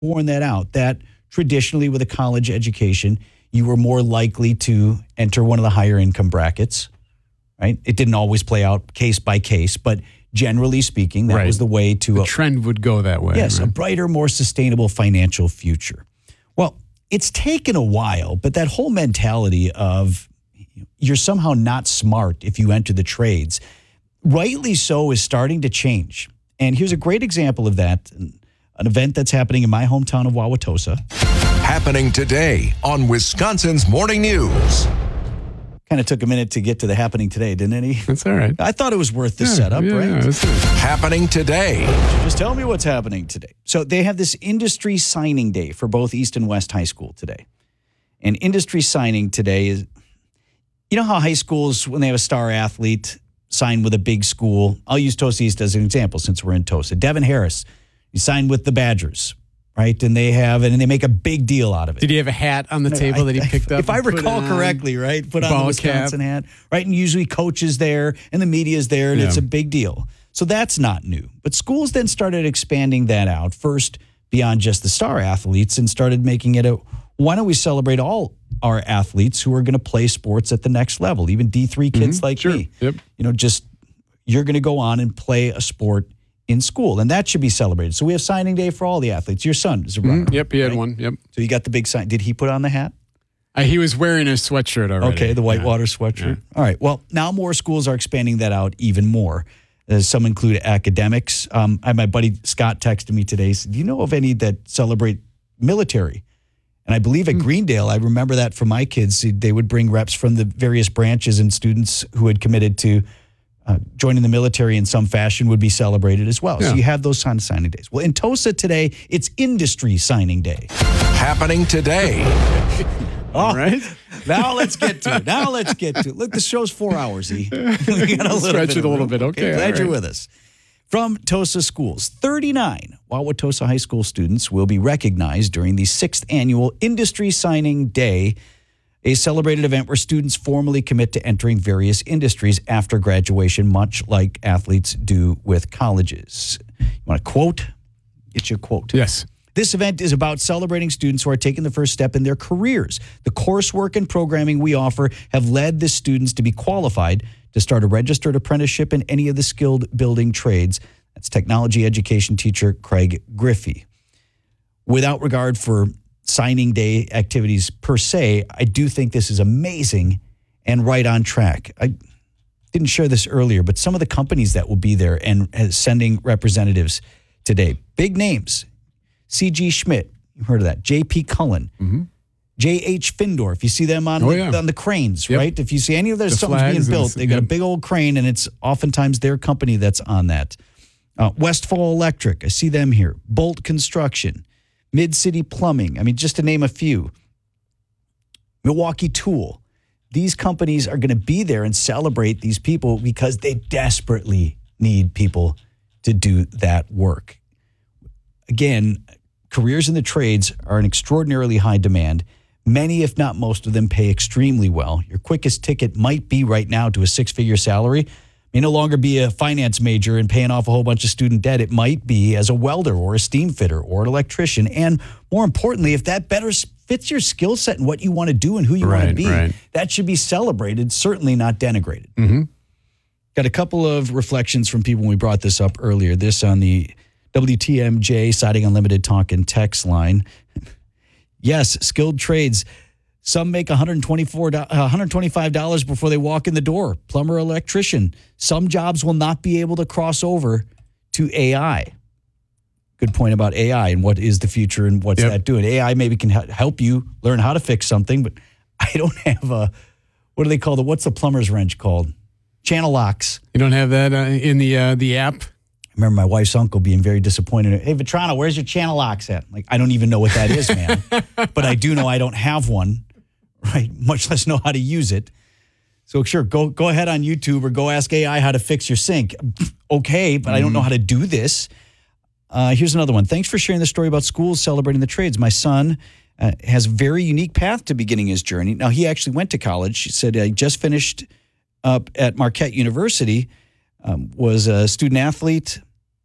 borne that out, that traditionally with a college education, you were more likely to enter one of the higher income brackets, right? It didn't always play out case by case, but generally speaking, that was the way to... The trend would go that way. Yes, a brighter, more sustainable financial future. Well, it's taken a while, but that whole mentality of you're somehow not smart if you enter the trades, rightly so, is starting to change. And here's a great example of that, an event that's happening in my hometown of Wauwatosa. Happening today on Wisconsin's Morning News. Kind of took a minute to get to the happening today, didn't it? That's all right. I thought it was worth the setup, right? Happening today. Just tell me what's happening today. So they have this industry signing day for both East and West High School today. And industry signing today is, you know how high schools, when they have a star athlete, sign with a big school? I'll use Tosa East as an example since we're in Tosa. Devin Harris, he signed with the Badgers, right? And they make a big deal out of it. Did he have a hat on the table that he picked up? If I recall correctly, right? Put on the Wisconsin hat, right? And usually coaches there and the media's there, and it's a big deal. So that's not new. But schools then started expanding that out, first beyond just the star athletes, and started making it why don't we celebrate all our athletes who are going to play sports at the next level, even D3 kids like me. Yep. You know, just you're going to go on and play a sport in school, and that should be celebrated. So we have signing day for all the athletes. Your son is a runner. Yep, he had one. Yep. So you got the big sign. Did he put on the hat? He was wearing a sweatshirt already. Okay, the Whitewater sweatshirt. Yeah. All right. Well, now more schools are expanding that out even more. Some include academics. I had my buddy Scott texted me today. Said, do you know of any that celebrate military? And I believe at Greendale, I remember that from my kids, they would bring reps from the various branches, and students who had committed to joining the military in some fashion would be celebrated as well. So you have those signing days. Well, in Tosa today, it's industry signing day. Happening today. All right. Now let's get to it. Look, the show's 4 hours, E. We got a stretch it a little bit. Okay. Glad you're with us. From Tosa schools, 39 Wauwatosa High School students will be recognized during the 6th annual Industry Signing Day, a celebrated event where students formally commit to entering various industries after graduation, much like athletes do with colleges. You want a quote? Get your quote. Yes. This event is about celebrating students who are taking the first step in their careers. The coursework and programming we offer have led the students to be qualified to start a registered apprenticeship in any of the skilled building trades. That's technology education teacher Craig Griffey. Without regard for signing day activities per se, I do think this is amazing and right on track. I didn't share this earlier, but some of the companies that will be there and sending representatives today, big names. C.G. Schmidt, you heard of that. J.P. Cullen, J.H. Findorf. You see them on the cranes, right? If you see any of their something's being built, they got a big old crane, and it's oftentimes their company that's on that. Westfall Electric, I see them here. Bolt Construction, Mid-City Plumbing, I mean, just to name a few. Milwaukee Tool. These companies are going to be there and celebrate these people because they desperately need people to do that work. Again, careers in the trades are in extraordinarily high demand. Many, if not most of them, pay extremely well. Your quickest ticket might be right now to a six-figure salary. May no longer be a finance major and paying off a whole bunch of student debt. It might be as a welder or a steam fitter or an electrician. And more importantly, if that better fits your skill set and what you want to do and who you want to be, that should be celebrated, certainly not denigrated. Got a couple of reflections from people when we brought this up earlier. This on the WTMJ Siding Unlimited talk and text line. Yes, skilled trades. Some make $125 before they walk in the door. Plumber, electrician. Some jobs will not be able to cross over to AI. Good point about AI and what is the future and what's that doing. AI maybe can help you learn how to fix something, but I don't have what do they call what's the plumber's wrench called? Channel locks. You don't have that in the app? I remember my wife's uncle being very disappointed. Hey, Vetrano, where's your channel locks at? Like, I don't even know what that is, man. But I do know I don't have one, right? Much less know how to use it. So sure, go ahead on YouTube or go ask AI how to fix your sink. Okay, but I don't know how to do this. Here's another one. Thanks for sharing the story about schools celebrating the trades. My son has a very unique path to beginning his journey. Now, he actually went to college. He said he just finished up at Marquette University, was a student athlete,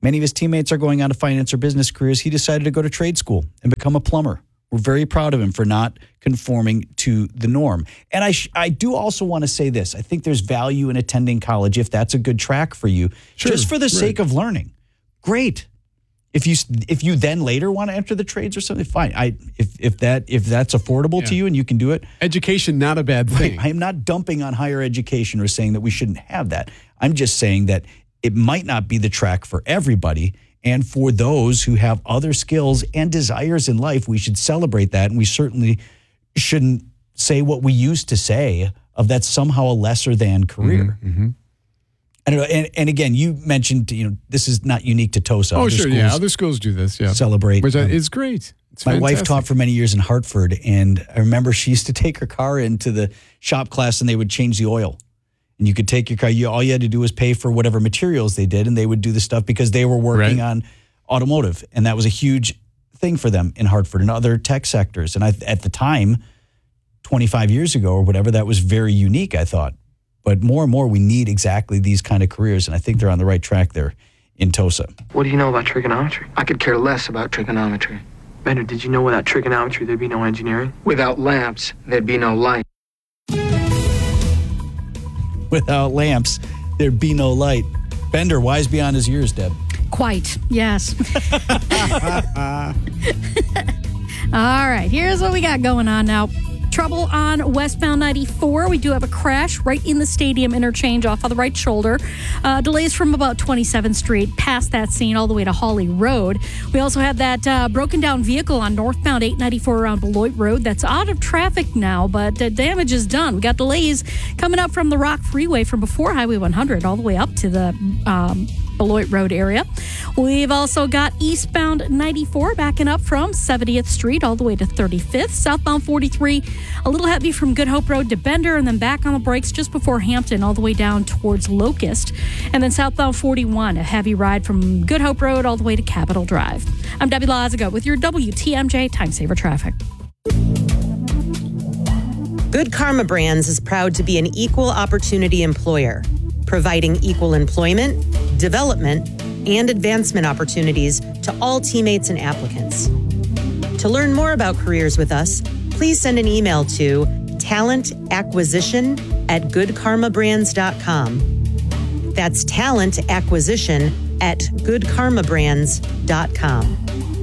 Many of his teammates are going on to finance or business careers. He decided to go to trade school and become a plumber. We're very proud of him for not conforming to the norm. And I do also want to say this. I think there's value in attending college if that's a good track for you, just for the sake of learning. Great. If you then later want to enter the trades or something, fine. If that's affordable to you and you can do it. Education, not a bad thing. I am not dumping on higher education or saying that we shouldn't have that. I'm just saying that it might not be the track for everybody. And for those who have other skills and desires in life, we should celebrate that. And we certainly shouldn't say what we used to say of that's somehow a lesser than career. Mm-hmm. I don't know. And again, you mentioned, this is not unique to TOSA. Oh, sure. Yeah. Other schools do this. Yeah. Celebrate. Which is great. It's my wife fantastic. taught for many years in Hartford. And I remember she used to take her car into the shop class and they would change the oil. And you could take your car. All you had to do was pay for whatever materials they did, and they would do the stuff because they were working on automotive, and that was a huge thing for them in Hartford and other tech sectors. And at the time, 25 years ago or whatever, that was very unique, I thought. But more and more, we need exactly these kind of careers, and I think they're on the right track there in TOSA. What do you know about trigonometry? I could care less about trigonometry. Bender, did you know without trigonometry there'd be no engineering? Without lamps, there'd be no light. Without lamps, there'd be no light. Bender, wise beyond his years, Deb. Quite, yes. All right, here's what we got going on now. Trouble on westbound 94. We do have a crash right in the stadium interchange off of the right shoulder. Delays from about 27th Street past that scene all the way to Hawley Road. We also have that broken down vehicle on northbound 894 around Beloit Road. That's out of traffic now, but damage is done. We got delays coming up from the Rock Freeway from before Highway 100 all the way up to the Beloit Road area. We've also got eastbound 94 backing up from 70th Street all the way to 35th. Southbound 43, a little heavy from Good Hope Road to Bender, and then back on the brakes just before Hampton all the way down towards Locust. And then southbound 41, a heavy ride from Good Hope Road all the way to Capitol Drive. I'm Debbie Lazago with your WTMJ Time Saver Traffic. Good Karma Brands is proud to be an equal opportunity employer, providing equal employment, development, and advancement opportunities to all teammates and applicants. To learn more about careers with us, please send an email to talentacquisition@goodkarmabrands.com. That's talentacquisition@goodkarmabrands.com.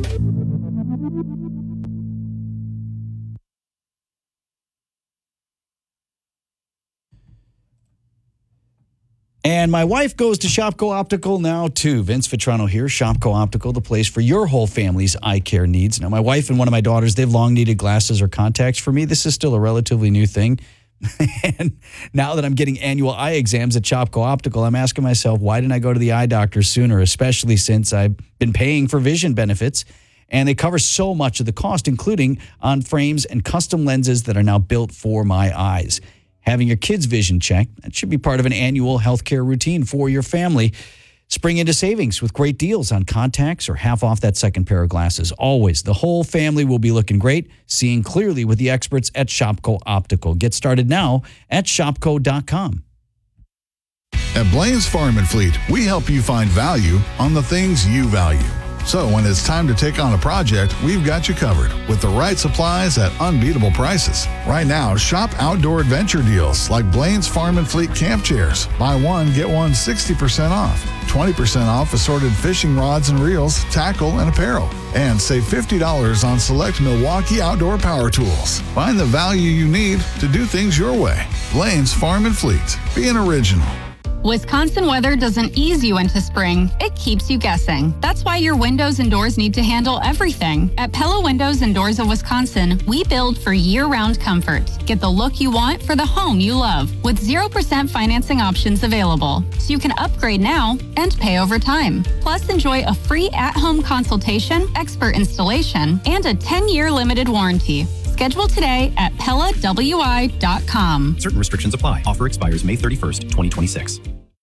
And my wife goes to Shopko Optical now, too. Vince Vitrano here, Shopko Optical, the place for your whole family's eye care needs. Now, my wife and one of my daughters, they've long needed glasses or contacts. For me, this is still a relatively new thing. And now that I'm getting annual eye exams at Shopko Optical, I'm asking myself, why didn't I go to the eye doctor sooner, especially since I've been paying for vision benefits? And they cover so much of the cost, including on frames and custom lenses that are now built for my eyes. Having your kids' vision checked, that should be part of an annual healthcare routine for your family. Spring into savings with great deals on contacts or half off that second pair of glasses. Always, the whole family will be looking great, seeing clearly with the experts at Shopko Optical. Get started now at shopko.com. At Blaine's Farm and Fleet, we help you find value on the things you value. So when it's time to take on a project, we've got you covered with the right supplies at unbeatable prices. Right now, shop outdoor adventure deals like Blaine's Farm and Fleet camp chairs. Buy one, get one 60% off. 20% off assorted fishing rods and reels, tackle, and apparel. And save $50 on select Milwaukee outdoor power tools. Find the value you need to do things your way. Blaine's Farm and Fleet. Be an original. Wisconsin weather doesn't ease you into spring. It keeps you guessing. That's why your windows and doors need to handle everything. At Pella Windows and Doors of Wisconsin, we build for year-round comfort. Get the look you want for the home you love with 0% financing options available. So you can upgrade now and pay over time. Plus, enjoy a free at-home consultation, expert installation, and a 10-year limited warranty. Schedule today at PellaWI.com. Certain restrictions apply. Offer expires May 31st, 2026.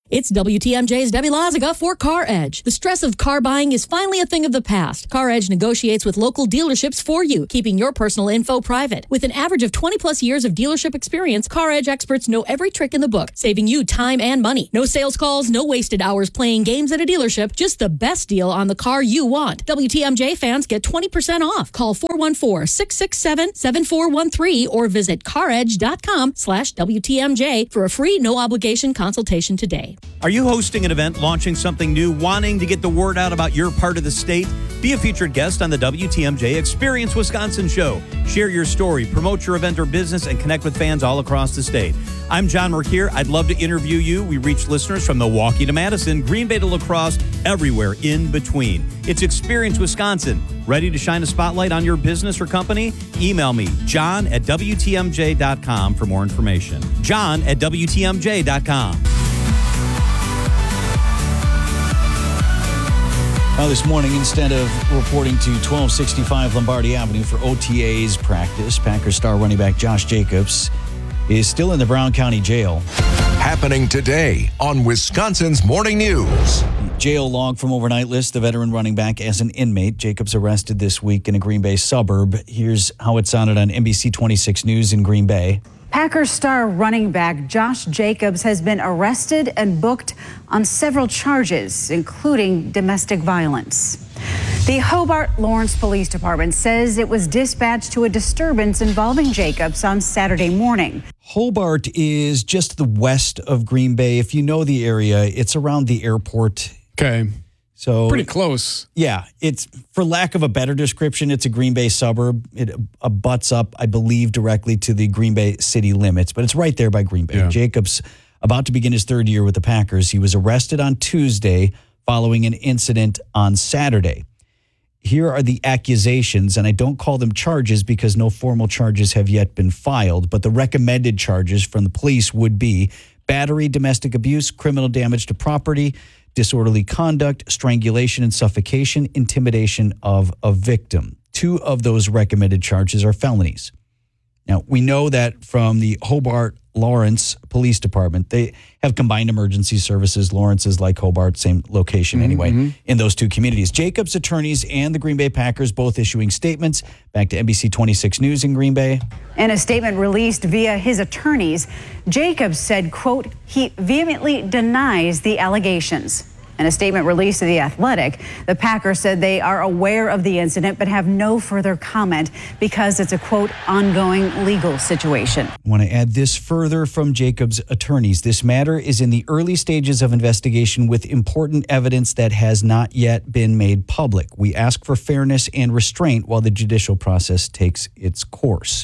It's WTMJ's Debbie Lazaga for Car Edge. The stress of car buying is finally a thing of the past. Car Edge negotiates with local dealerships for you, keeping your personal info private. With an average of 20 plus years of dealership experience, Car Edge experts know every trick in the book, saving you time and money. No sales calls, no wasted hours playing games at a dealership, just the best deal on the car you want. WTMJ fans get 20% off. Call 414-667-7413 or visit caredge.com/WTMJ for a free no obligation consultation today. Are you hosting an event, launching something new, wanting to get the word out about your part of the state? Be a featured guest on the WTMJ Experience Wisconsin show. Share your story, promote your event or business, and connect with fans all across the state. I'm John Merkier. I'd love to interview you. We reach listeners from Milwaukee to Madison, Green Bay to La Crosse, everywhere in between. It's Experience Wisconsin. Ready to shine a spotlight on your business or company? Email me, john@WTMJ.com for more information. john@WTMJ.com. Well, this morning, instead of reporting to 1265 Lombardi Avenue for OTA's practice, Packers star running back Josh Jacobs is still in the Brown County Jail. Happening today on Wisconsin's Morning News. Jail log from overnight lists the veteran running back as an inmate. Jacobs arrested this week in a Green Bay suburb. Here's how it sounded on NBC 26 News in Green Bay. Packers star running back Josh Jacobs has been arrested and booked on several charges, including domestic violence. The Hobart Lawrence Police Department says it was dispatched to a disturbance involving Jacobs on Saturday morning. Hobart is just the west of Green Bay. If you know the area, it's around the airport. Okay. So pretty close. Yeah, it's, for lack of a better description, it's a Green Bay suburb. It abuts up, I believe, directly to the Green Bay city limits, but it's right there by Green Bay. Yeah. Jacobs, about to begin his third year with the Packers. He was arrested on Tuesday following an incident on Saturday. Here are the accusations, and I don't call them charges because no formal charges have yet been filed, but the recommended charges from the police would be battery, domestic abuse, criminal damage to property, disorderly conduct, strangulation and suffocation, intimidation of a victim. 2 of those recommended charges are felonies. Now, we know that from the Hobart Lawrence Police Department, they have combined emergency services. Lawrence is like Hobart, same location anyway, in those 2 communities. Jacobs' attorneys and the Green Bay Packers both issuing statements. Back to NBC 26 News in Green Bay. In a statement released via his attorneys, Jacobs said, quote, he vehemently denies the allegations. In a statement released to The Athletic, the Packers said they are aware of the incident but have no further comment because it's a, quote, ongoing legal situation. I want to add this further from Jacobs' attorneys. This matter is in the early stages of investigation with important evidence that has not yet been made public. We ask for fairness and restraint while the judicial process takes its course.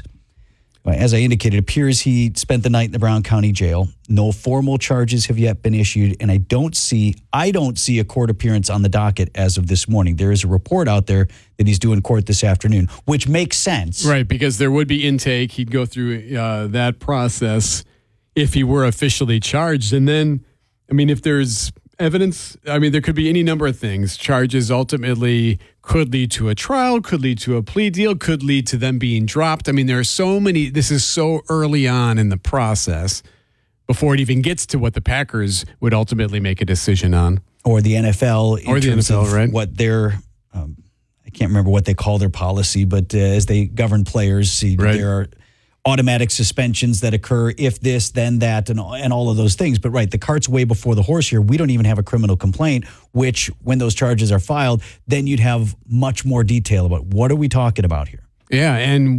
As I indicated, it appears he spent the night in the Brown County Jail. No formal charges have yet been issued, and I don't see a court appearance on the docket as of this morning. There is a report out there that he's due in court this afternoon, which makes sense. Right, because there would be intake. He'd go through that process if he were officially charged. And then, I mean, if there's evidence, I mean, there could be any number of things. Charges ultimately could lead to a trial, could lead to a plea deal, could lead to them being dropped. I mean, there are so many, this is so early on in the process before it even gets to what the Packers would ultimately make a decision on. Or the NFL in terms of right? what their, I can't remember what they call their policy, but as they govern players, there are automatic suspensions that occur if this, then that, and all of those things. But right, the cart's way before the horse here. We don't even have a criminal complaint, which when those charges are filed, then you'd have much more detail about what are we talking about here. Yeah, and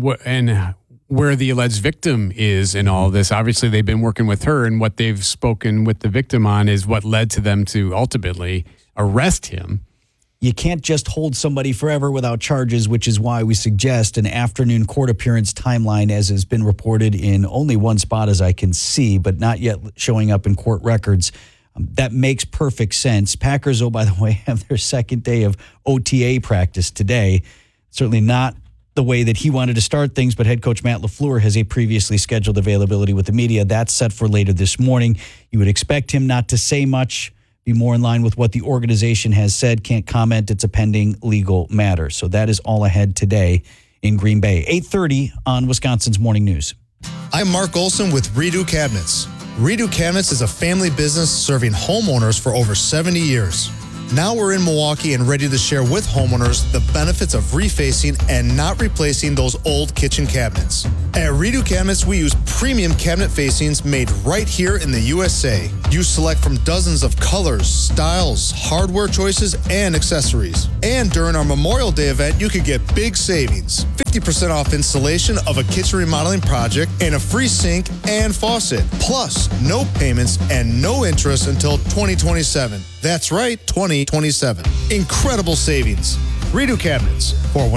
where the alleged victim is in all this. Obviously, they've been working with her, and what they've spoken with the victim on is what led to them to ultimately arrest him. You can't just hold somebody forever without charges, which is why we suggest an afternoon court appearance timeline, as has been reported in only one spot as I can see, but not yet showing up in court records. That makes perfect sense. Packers, oh, by the way, have their second day of OTA practice today. Certainly not the way that he wanted to start things, but head coach Matt LaFleur has a previously scheduled availability with the media. That's set for later this morning. You would expect him not to say much, be more in line with what the organization has said. Can't comment. It's a pending legal matter. So that is all ahead today in Green Bay. 8:30 on Wisconsin's Morning News. I'm Mark Olson with Redo Cabinets. Redo Cabinets is a family business serving homeowners for over 70 years. Now we're in Milwaukee and ready to share with homeowners the benefits of refacing and not replacing those old kitchen cabinets. At Redo Cabinets, we use premium cabinet facings made right here in the USA. You select from dozens of colors, styles, hardware choices, and accessories. And during our Memorial Day event, you could get big savings. 50% off installation of a kitchen remodeling project and a free sink and faucet. Plus, no payments and no interest until 2027. That's right, 2027. Incredible savings. Redo Cabinets,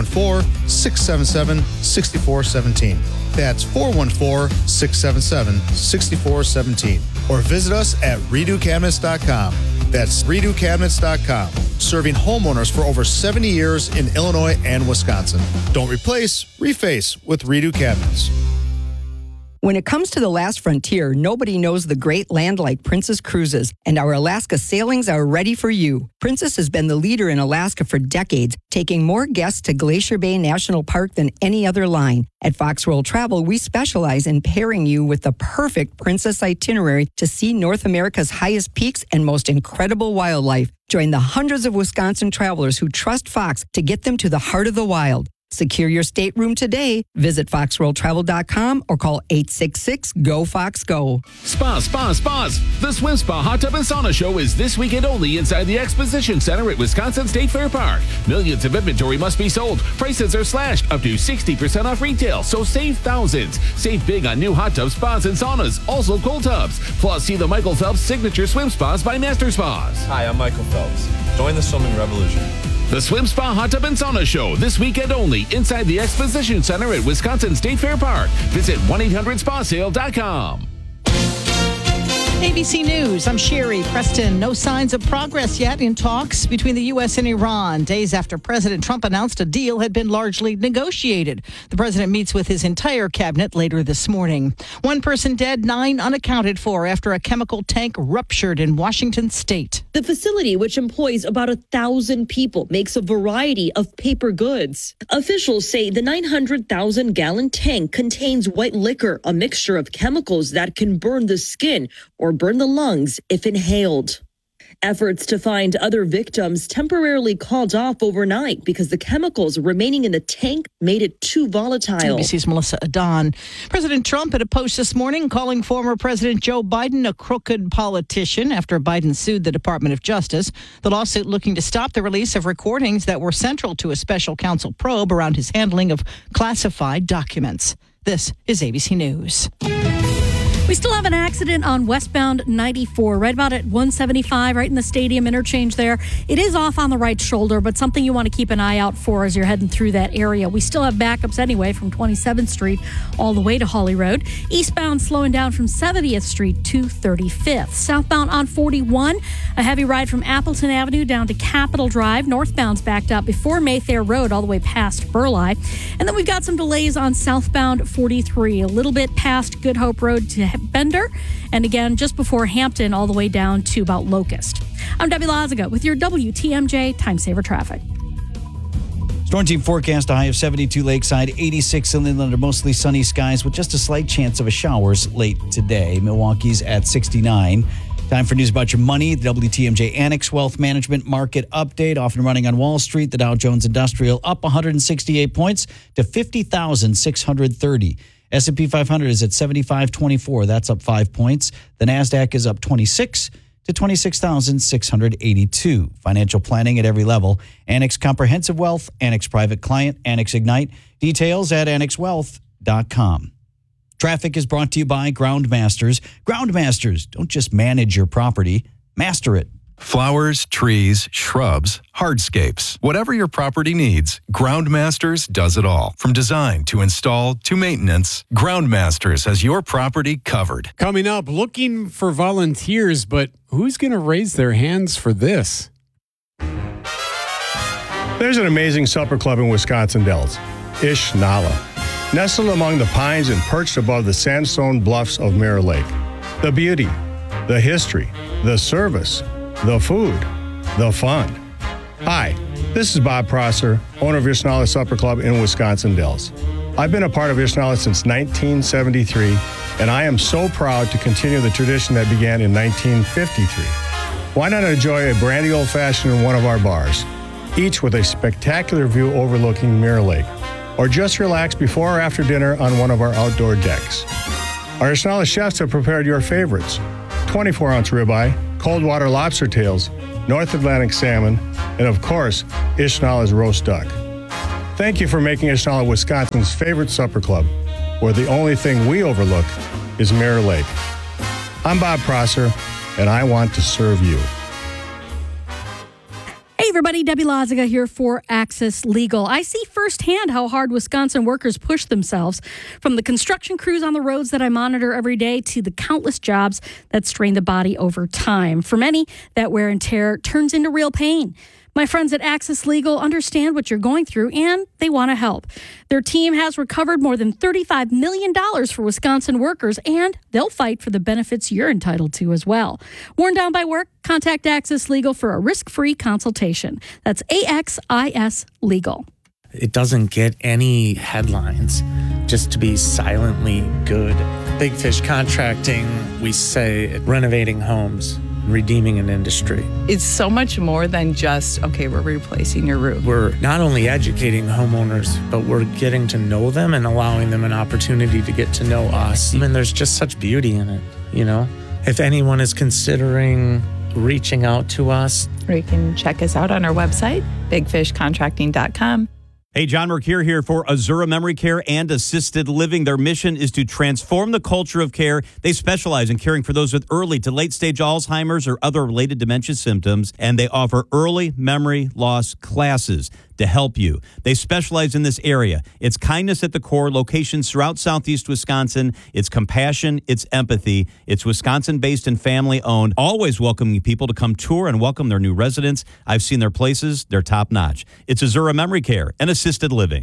414-677-6417. That's 414-677-6417. Or visit us at redocabinets.com. That's redocabinets.com. Serving homeowners for over 70 years in Illinois and Wisconsin. Don't replace, reface with Redo Cabinets. When it comes to the last frontier, nobody knows the great land like Princess Cruises, and our Alaska sailings are ready for you. Princess has been the leader in Alaska for decades, taking more guests to Glacier Bay National Park than any other line. At Fox World Travel, we specialize in pairing you with the perfect Princess itinerary to see North America's highest peaks and most incredible wildlife. Join the hundreds of Wisconsin travelers who trust Fox to get them to the heart of the wild. Secure your stateroom today. Visit foxworldtravel.com or call 866-GO-FOX-GO. Spas. The Swim Spa Hot Tub and Sauna Show is this weekend only inside the Exposition Center at Wisconsin State Fair Park. Millions of inventory must be sold. Prices are slashed up to 60% off retail, so save thousands. Save big on new hot tubs, spas, and saunas, also cold tubs. Plus, see the Michael Phelps Signature Swim Spas by Master Spas. Hi, I'm Michael Phelps. Join the swimming revolution. The Swim Spa Hot Tub and Sauna Show this weekend only inside the Exposition Center at Wisconsin State Fair Park. Visit 1-800-SPASale.com. ABC News, I'm Sherry Preston. No signs of progress yet in talks between the U.S. and Iran. Days after President Trump announced a deal had been largely negotiated. The president meets with his entire cabinet later this morning. One person dead, 9 unaccounted for after a chemical tank ruptured in Washington state. The facility, which employs about 1,000 people, makes a variety of paper goods. Officials say the 900,000-gallon tank contains white liquor, a mixture of chemicals that can burn the skin or burn the lungs if inhaled. Efforts to find other victims temporarily called off overnight because the chemicals remaining in the tank made it too volatile. ABC's Melissa Adon. President Trump had a post this morning calling former President Joe Biden a crooked politician after Biden sued the Department of Justice. The lawsuit looking to stop the release of recordings that were central to a special counsel probe around his handling of classified documents. This is ABC News. We still have an accident on westbound 94, right about at 175, right in the stadium interchange there. It is off on the right shoulder, but something you want to keep an eye out for as you're heading through that area. We still have backups anyway from 27th Street all the way to Hawley Road. Eastbound slowing down from 70th Street to 35th. Southbound on 41, a heavy ride from Appleton Avenue down to Capitol Drive. Northbound's backed up before Mayfair Road all the way past Burleigh. And then we've got some delays on southbound 43, a little bit past Good Hope Road to Bender, and again just before Hampton all the way down to about Locust. I'm Debbie Lazaga with your WTMJ Time Saver Traffic. Storm team forecast a high of 72 Lakeside, 86 inland under mostly sunny skies with just a slight chance of a showers late today. Milwaukee's at 69. Time for news about your money. The WTMJ Annex Wealth Management Market Update. Off and running on Wall Street. The Dow Jones Industrial up 168 points to 50,630. S&P 500 is at 75.24. That's up 5 points. The NASDAQ is up 26 to 26,682. Financial planning at every level. Annex Comprehensive Wealth, Annex Private Client, Annex Ignite. Details at annexwealth.com. Traffic is brought to you by Groundmasters. Groundmasters, don't just manage your property, master it. Flowers, trees, shrubs, hardscapes. Whatever your property needs, Groundmasters does it all. From design to install to maintenance, Groundmasters has your property covered. Coming up, looking for volunteers, but who's going to raise their hands for this? There's an amazing supper club in Wisconsin Dells, Ish Nala. Nestled among the pines and perched above the sandstone bluffs of Mirror Lake. The beauty, the history, the service, the food, the fun. Hi, This is Bob Prosser, owner of Ishnala Supper Club in Wisconsin Dells. I've been a part of Ishnala since 1973, and I am so proud to continue the tradition that began in 1953. Why not enjoy a brandy old-fashioned in one of our bars, each with a spectacular view overlooking Mirror Lake, or just relax before or after dinner on one of our outdoor decks. Our Ishnala chefs have prepared your favorites: 24-ounce ribeye, cold water lobster tails, North Atlantic salmon, and of course, Ishnala's roast duck. Thank you for making Ishnala Wisconsin's favorite supper club, where the only thing we overlook is Mirror Lake. I'm Bob Prosser, and I want to serve you. Hey everybody, Debbie Loziga here for Access Legal. I see firsthand how hard Wisconsin workers push themselves, from the construction crews on the roads that I monitor every day to the countless jobs that strain the body over time. For many, that wear and tear turns into real pain. My friends at Access Legal understand what you're going through, and they want to help. Their team has recovered more than $35 million for Wisconsin workers, and they'll fight for the benefits you're entitled to as well. Worn down by work? Contact Access Legal for a risk-free consultation. That's AXIS Legal. It doesn't get any headlines just to be silently good. Big Fish Contracting, we say renovating homes, redeeming an industry. It's so much more than just, okay, we're replacing your roof. We're not only educating homeowners, but we're getting to know them and allowing them an opportunity to get to know us. I mean, there's just such beauty in it, you know? If anyone is considering reaching out to us, or you can check us out on our website, bigfishcontracting.com. Hey, John Mercure here for Azura Memory Care and Assisted Living. Their mission is to transform the culture of care. They specialize in caring for those with early to late stage Alzheimer's or other related dementia symptoms, and they offer early memory loss classes to help you. They specialize in this area. It's kindness at the core, locations throughout Southeast Wisconsin. It's compassion, it's empathy. It's Wisconsin-based and family-owned, always welcoming people to come tour and welcome their new residents. I've seen their places. They're top-notch. It's Azura Memory Care and Assisted Living.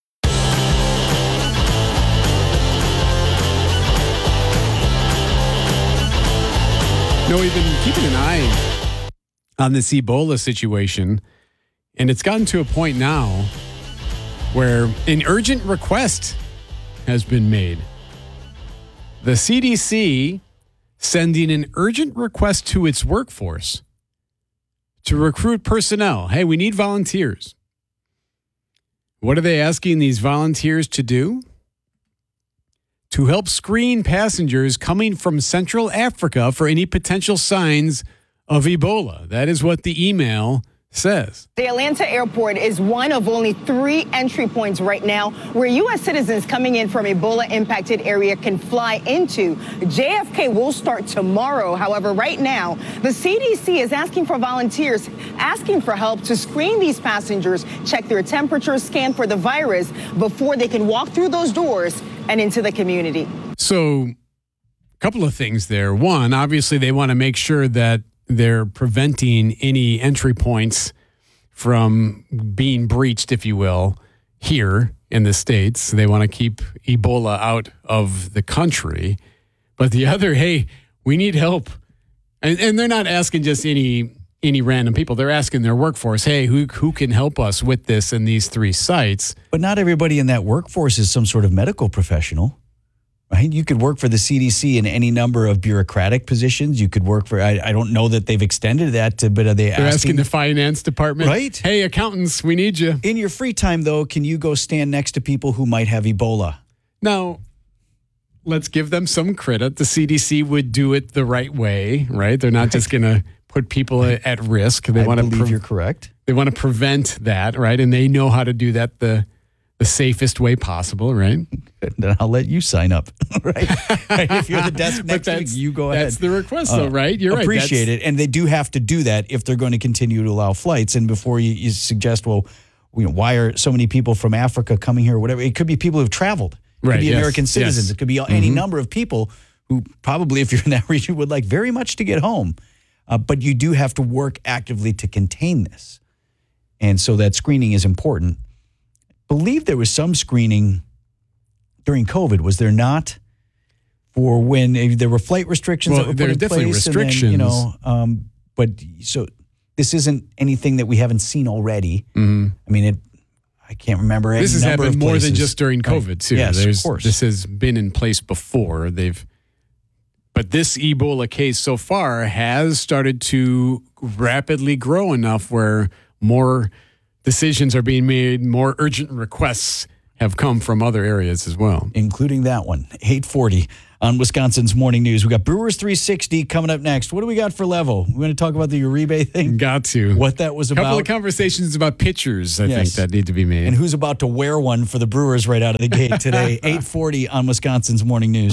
No, we've been keeping an eye on this Ebola situation, and it's gotten to a point now where an urgent request has been made. The CDC sending an urgent request to its workforce to recruit personnel. Hey, we need volunteers. What are they asking these volunteers to do? To help screen passengers coming from Central Africa for any potential signs of Ebola. That is what the email says. The Atlanta airport is one of only 3 entry points right now where U.S. citizens coming in from Ebola-impacted area can fly into. JFK will start tomorrow. However, right now, the CDC is asking for volunteers, asking for help to screen these passengers, check their temperature, scan for the virus before they can walk through those doors and into the community. So, a couple of things there. One, obviously, they want to make sure that they're preventing any entry points from being breached, if you will, here in the States. They want to keep Ebola out of the country. But the other, hey, we need help. And they're not asking just any random people. They're asking their workforce, hey, who can help us with this in these 3 sites? But not everybody in that workforce is some sort of medical professional. Right? You could work for the CDC in any number of bureaucratic positions. You could work for, I don't know that they've extended that to, but are they're asking the finance department? Right? Hey, accountants, we need you. In your free time, though, can you go stand next to people who might have Ebola? Now, let's give them some credit. The CDC would do it the right way, right? They're not just going to put people at risk. They want to believe you're correct. They want to prevent that, right? And they know how to do that the safest way possible, right? Then I'll let you sign up, right? If you're the desk next to me, you go ahead. That's the request, though, right? You're right. Appreciate it. And they do have to do that if they're going to continue to allow flights. And before you suggest, well, why are so many people from Africa coming here or whatever? It could be people who've traveled. It could be American citizens. Yes. It could be any number of people who probably, if you're in that region, would like very much to get home. But you do have to work actively to contain this. And so that screening is important. Believe there was some screening during COVID, was there not? For when there were flight restrictions that were put in place. There were definitely restrictions. And then, but so this isn't anything that we haven't seen already. Mm-hmm. I mean, I can't remember. This has happened more than places. just during COVID, too. Yes, of course. This has been in place before. But this Ebola case so far has started to rapidly grow enough where more decisions are being made, more urgent requests have come from other areas as well. Including that one. 8:40 on Wisconsin's Morning News. We got Brewers 360 coming up next. What do we got for Levo? We're going to talk about the Uribe thing? Got to. What that was about. A couple of conversations about pitchers, I think, that need to be made. And who's about to wear one for the Brewers right out of the gate today. 8:40 on Wisconsin's Morning News.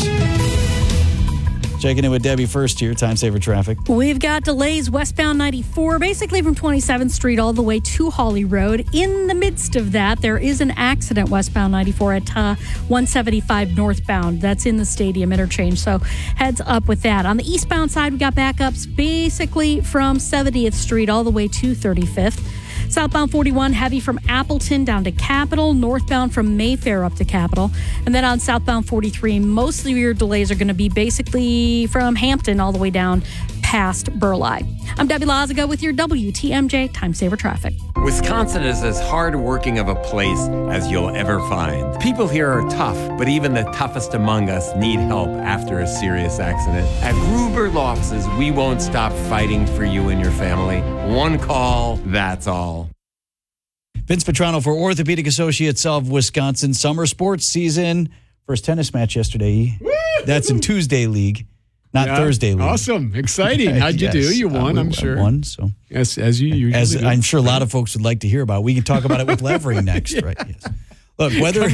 Checking in with Debbie first here, time saver traffic. We've got delays westbound 94, basically from 27th Street all the way to Hawley Road. In the midst of that, there is an accident westbound 94 at 175 northbound. That's in the Stadium interchange, so heads up with that. On the eastbound side, we got backups basically from 70th Street all the way to 35th. Southbound 41, heavy from Appleton down to Capitol, northbound from Mayfair up to Capitol. And then on southbound 43, most of your delays are going to be basically from Hampton all the way down past Burleigh. I'm Debbie Lazaga with your WTMJ Time Saver Traffic. Wisconsin is as hard-working of a place as you'll ever find. People here are tough, but even the toughest among us need help after a serious accident. At Gruber Law Offices, we won't stop fighting for you and your family. One call, that's all. Vince Petrano for Orthopedic Associates of Wisconsin. Summer sports season. First tennis match yesterday. Woo! That's in Tuesday League. Not Thursday League. Awesome. Exciting. How'd you do? You won, I'm sure. I won, so. Yes, as you usually As do. I'm sure a lot of folks would like to hear about. We can talk about it with Levering next, right? Yes. Look, whether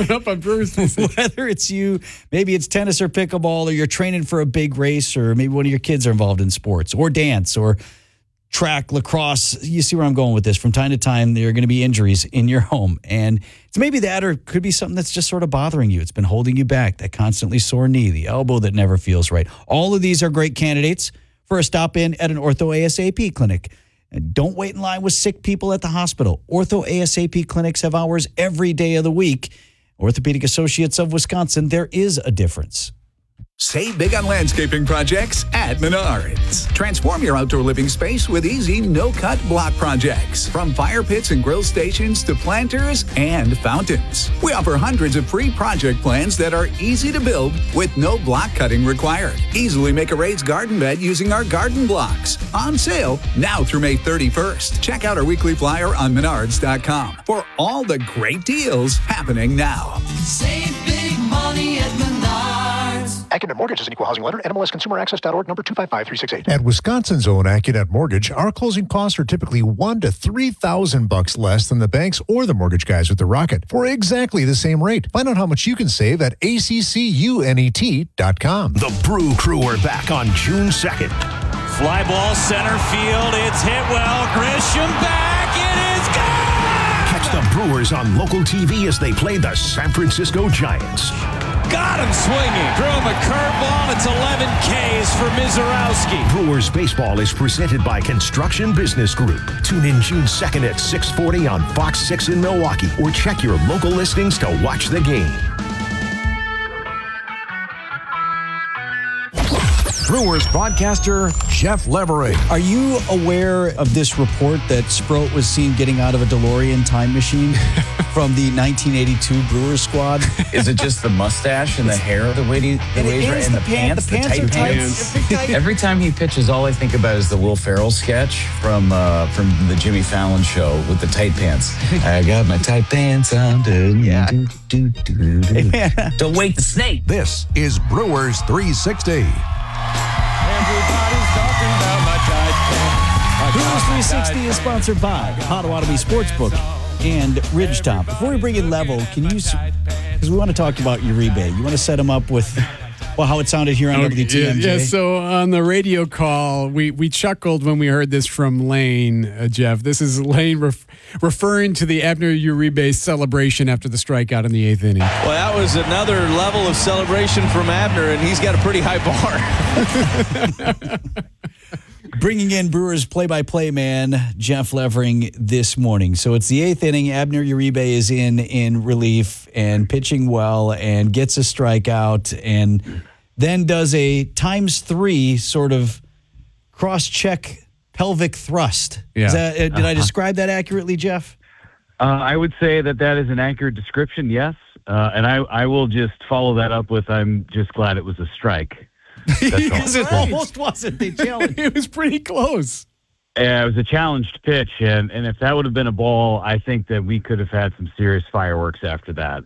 it's you, maybe it's tennis or pickleball, or you're training for a big race, or maybe one of your kids are involved in sports, or dance, or track, lacrosse. You see where I'm going with this. From time to time, there are going to be injuries in your home. And it's maybe that, or it could be something that's just sort of bothering you. It's been holding you back, that constantly sore knee, the elbow that never feels right. All of these are great candidates for a stop in at an Ortho ASAP clinic. And don't wait in line with sick people at the hospital. Ortho ASAP clinics have hours every day of the week. Orthopedic Associates of Wisconsin, there is a difference. Save big on landscaping projects at Menards. Transform your outdoor living space with easy, no-cut block projects. From fire pits and grill stations to planters and fountains. We offer hundreds of free project plans that are easy to build with no block cutting required. Easily make a raised garden bed using our garden blocks. On sale now through May 31st. Check out our weekly flyer on Menards.com for all the great deals happening now. Save big money at Menards. AccuNet Mortgage is an equal housing lender. NMLSConsumerAccess.org, number 255368. At Wisconsin's own AccuNet Mortgage, our closing costs are typically $1,000 to $3,000 less than the banks or the mortgage guys with the Rocket for exactly the same rate. Find out how much you can save at ACCUNET.com. The Brew Crew are back on June 2nd. Fly ball center field. It's hit well. Grisham back. It is gone! Catch the Brewers on local TV as they play the San Francisco Giants. Got him swinging. Threw him a curveball. It's 11 Ks for Mizorowski. Brewers baseball is presented by Construction Business Group. Tune in June 2nd at 6:40 on Fox 6 in Milwaukee, or check your local listings to watch the game. Brewers broadcaster Jeff Levering. Are you aware of this report that Sproat was seen getting out of a DeLorean time machine from the 1982 Brewers squad? Is it just the mustache and the hair, the way and the pants, the tight pants? Every time he pitches, all I think about is the Will Ferrell sketch from the Jimmy Fallon show with the tight pants. I got my tight pants on. Yeah. Don't wake the snake. This is Brewers 360. Everybody's talking about my tight pants. Brewers 360 is sponsored by Potawatomi Sportsbook and Ridgetop. Before we bring in Level, can you, because we want to talk about Uribe, you want to set him up with, well, how it sounded here on WTMJ? Yeah, so on the radio call, we chuckled when we heard this from Lane, Jeff. This is Lane referring to the Abner Uribe celebration after the strikeout in the 8th inning. Well, that was another level of celebration from Abner, and he's got a pretty high bar. Bringing in Brewers play-by-play man Jeff Levering this morning. So it's the 8th inning. Abner Uribe is in relief and pitching well and gets a strikeout and then does a ×3 sort of cross-check pelvic thrust. Yeah. Is that, did I describe that accurately, Jeff? I would say that is an accurate description, yes. And I will just follow that up with, I'm just glad it was a strike. Because it almost wasn't. They challenged. It was pretty close. Yeah, it was a challenged pitch, and if that would have been a ball, I think that we could have had some serious fireworks after that.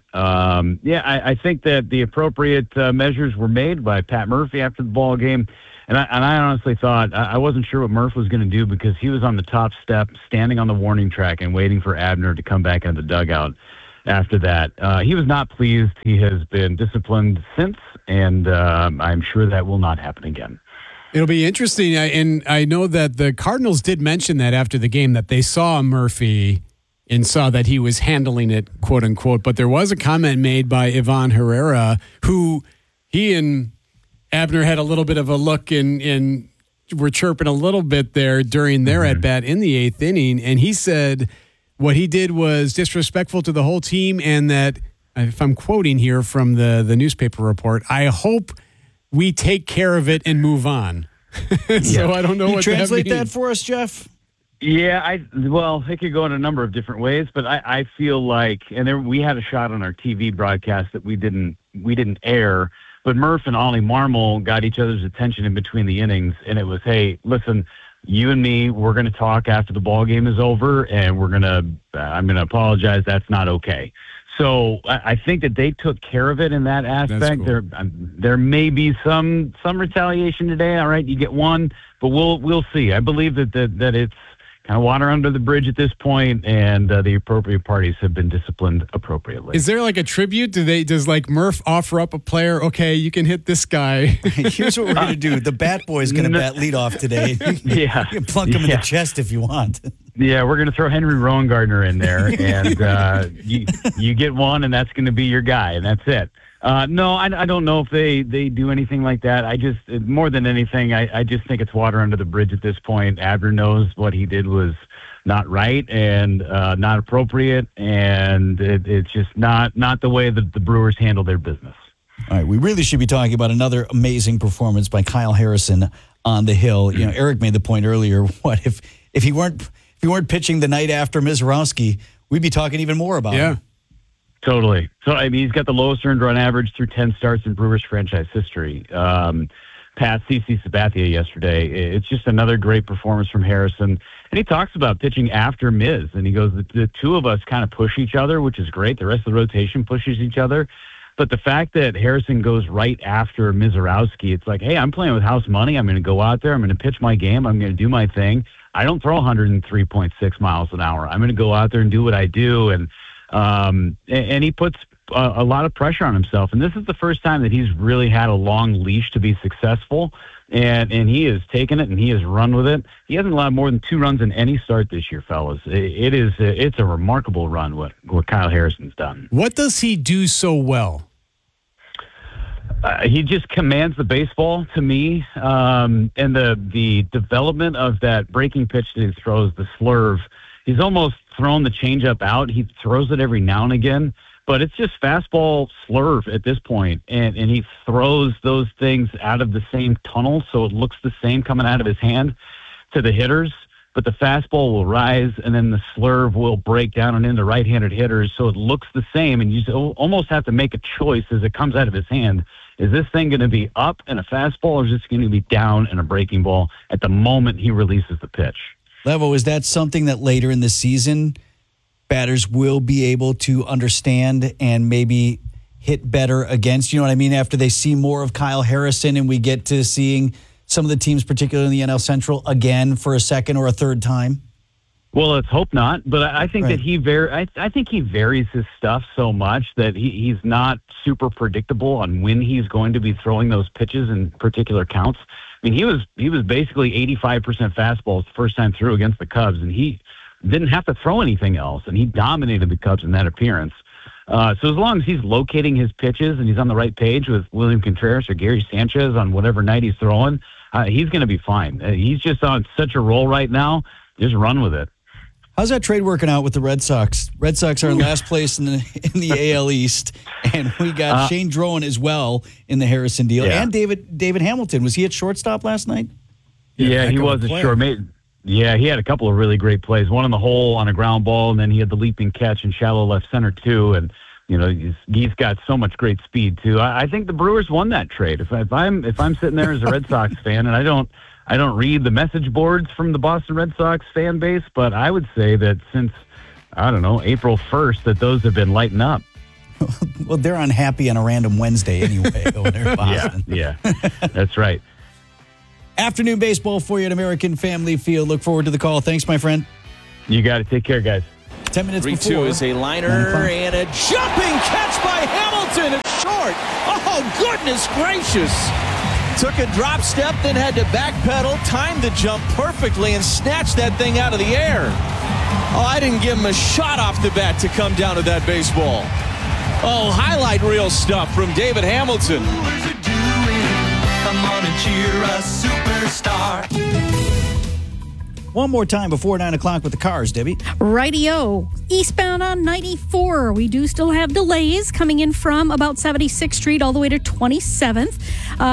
I think that the appropriate measures were made by Pat Murphy after the ball game, and I honestly thought, I wasn't sure what Murph was going to do because he was on the top step, standing on the warning track and waiting for Abner to come back into the dugout after that. He was not pleased. He has been disciplined since, and I'm sure that will not happen again. It'll be interesting, and I know that the Cardinals did mention that after the game that they saw Murphy and saw that he was handling it, quote unquote. But there was a comment made by Ivan Herrera, who he and Abner had a little bit of a look and were chirping a little bit there during their at bat in the eighth inning, and he said what he did was disrespectful to the whole team, and that, if I'm quoting here from the newspaper report, I hope we take care of it and move on. So I don't know what translate that for us, Jeff. Yeah, well, it could go in a number of different ways, but I feel like, and we had a shot on our TV broadcast that we didn't air, but Murph and Ollie Marmol got each other's attention in between the innings, and it was, hey, listen, you and me, we're going to talk after the ball game is over, and I'm going to apologize. That's not okay. So I think that they took care of it in that aspect. Cool. There may be some retaliation today. All right, you get one, but we'll see. I believe that it's kind of water under the bridge at this point, and the appropriate parties have been disciplined appropriately. Is there like a tribute? Does like Murph offer up a player? Okay, you can hit this guy. Here's what we're going to do. The Bat Boy's going to bat leadoff today. Yeah, you can plunk him in the chest if you want. Yeah, we're going to throw Henry Rowengartner in there, and you get one, and that's going to be your guy, and that's it. No, I don't know if they do anything like that. I just, more than anything, I just think it's water under the bridge at this point. Abner knows what he did was not right and not appropriate, and it's just not the way that the Brewers handle their business. All right, we really should be talking about another amazing performance by Kyle Harrison on the hill. You know, Eric made the point earlier. What if he weren't pitching the night after Mizorowski, we'd be talking even more about him. Totally. So, I mean, he's got the lowest earned run average through 10 starts in Brewers franchise history. Passed CC Sabathia yesterday. It's just another great performance from Harrison. And he talks about pitching after Miz, and he goes, the two of us kind of push each other, which is great. The rest of the rotation pushes each other. But the fact that Harrison goes right after Mizorowski, it's like, hey, I'm playing with house money. I'm going to go out there. I'm going to pitch my game. I'm going to do my thing. I don't throw 103.6 miles an hour. I'm going to go out there and do what I do. And he puts a lot of pressure on himself. And this is the first time that he's really had a long leash to be successful. And he has taken it and he has run with it. He hasn't allowed more than 2 runs in any start this year, fellas. It's a remarkable run what Kyle Harrison's done. What does he do so well? He just commands the baseball to me, and the development of that breaking pitch that he throws, the slurve. He's almost thrown the changeup out. He throws it every now and again, but it's just fastball slurve at this point, and he throws those things out of the same tunnel, so it looks the same coming out of his hand to the hitters. But the fastball will rise, and then the slurve will break down and into right-handed hitters, so it looks the same, and you almost have to make a choice as it comes out of his hand. Is this thing going to be up and a fastball, or is this going to be down and a breaking ball at the moment he releases the pitch? Levo, is that something that later in the season batters will be able to understand and maybe hit better against? You know what I mean? After they see more of Kyle Harrison and we get to seeing some of the teams, particularly in the NL Central, again for a second or a third time? Well, let's hope not. But I think that I think he varies his stuff so much that he's not super predictable on when he's going to be throwing those pitches in particular counts. I mean, he was basically 85% fastballs the first time through against the Cubs, and he didn't have to throw anything else, and he dominated the Cubs in that appearance. So as long as he's locating his pitches and he's on the right page with William Contreras or Gary Sanchez on whatever night he's throwing, he's going to be fine. He's just on such a roll right now. Just run with it. How's that trade working out with the Red Sox? Red Sox are in last place in the AL East, and we got Shane Drowan as well in the Harrison deal, and David Hamilton. Was he at shortstop last night? Yeah, he was at short. Yeah, he had a couple of really great plays. One in the hole on a ground ball, and then he had the leaping catch in shallow left center too. And he's got so much great speed too. I think the Brewers won that trade. If I'm sitting there as a Red Sox fan, and I don't read the message boards from the Boston Red Sox fan base, but I would say that since April 1st, that those have been lighting up. Well, they're unhappy on a random Wednesday anyway when they're in Boston. Yeah, that's right. Afternoon baseball for you at American Family Field. Look forward to the call. Thanks, my friend. You got it. Take care, guys. 10 minutes 3-2 before. is a liner and a jumping catch by Hamilton. It's short. Oh, goodness gracious. Took a drop step, then had to backpedal, timed the jump perfectly, and snatched that thing out of the air. Oh, I didn't give him a shot off the bat to come down to that baseball. Oh, highlight reel stuff from David Hamilton. Come on and cheer a superstar. One more time before 9 o'clock with the cars, Debbie. Rightio. Eastbound on 94. We do still have delays coming in from about 76th Street all the way to 27th.